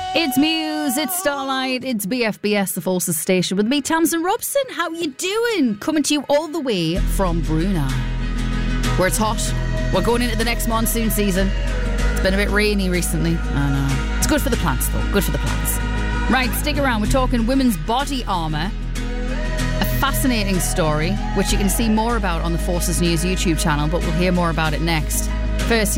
It's Muse, it's Starlight, it's BFBS, the Forces Station, with me, Tamsin Robson. How you doing? Coming to you all the way from Brunei, where it's hot. We're going into the next monsoon season. It's been a bit rainy recently. I know. It's good for the plants, though. Good for the plants. Right, stick around. We're talking women's body armour. A fascinating story, which you can see more about on the Forces News YouTube channel, but we'll hear more about it next. First,